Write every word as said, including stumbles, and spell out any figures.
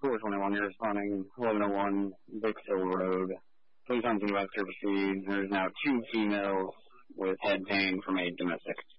four twenty-one, you're responding eleven oh one Bix Hill Road. Please on to Western proceed. There's now two females with head pain from a domestic.